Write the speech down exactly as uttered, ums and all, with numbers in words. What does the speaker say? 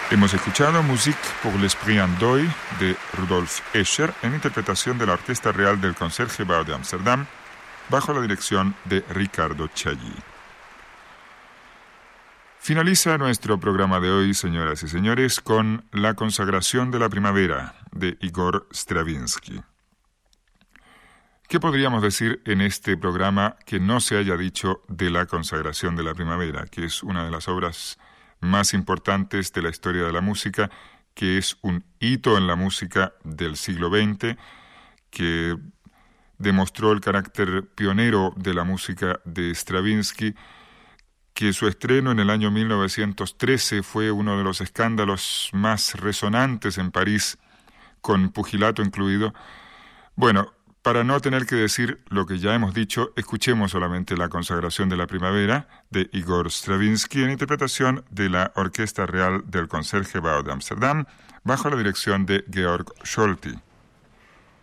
Hemos escuchado Musique pour l'Esprit en Deuil de Rudolf Escher en interpretación de la Orquesta Real del Concertgebouw de Ámsterdam bajo la dirección de Riccardo Chailly. Finaliza nuestro programa de hoy, señoras y señores, con La consagración de la primavera de Igor Stravinsky. ¿Qué podríamos decir en este programa que no se haya dicho de La consagración de la primavera, que es una de las obras más importantes de la historia de la música, que es un hito en la música del siglo veinte, que demostró el carácter pionero de la música de Stravinsky, que su estreno en el año mil novecientos trece fue uno de los escándalos más resonantes en París, con pugilato incluido. Bueno, para no tener que decir lo que ya hemos dicho, escuchemos solamente La consagración de la primavera de Igor Stravinsky en interpretación de la Orquesta Real del Concertgebouw de Ámsterdam bajo la dirección de Georg Scholti.